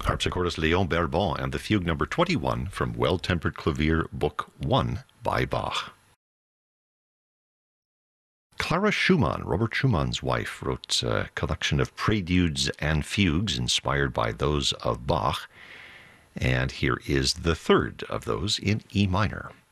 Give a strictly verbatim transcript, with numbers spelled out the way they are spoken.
Harpsichordist Léon Bourbon and the Fugue number twenty-one from Well-Tempered Clavier, Book one by Bach. Clara Schumann, Robert Schumann's wife, wrote a collection of preludes and fugues inspired by those of Bach, and here is the third of those in E minor.